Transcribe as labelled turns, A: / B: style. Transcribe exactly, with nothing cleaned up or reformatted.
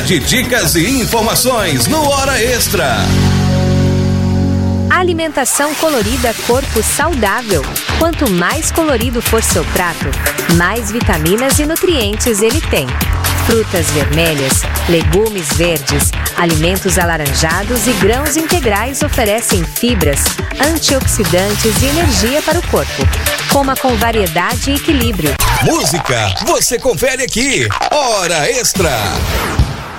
A: Hora de dicas e informações no Hora Extra.
B: Alimentação colorida, corpo saudável. Quanto mais colorido for seu prato, mais vitaminas e nutrientes ele tem. Frutas vermelhas, legumes verdes, alimentos alaranjados e grãos integrais oferecem fibras, antioxidantes e energia para o corpo. Coma com variedade e equilíbrio.
A: Música, você confere aqui. Hora Extra.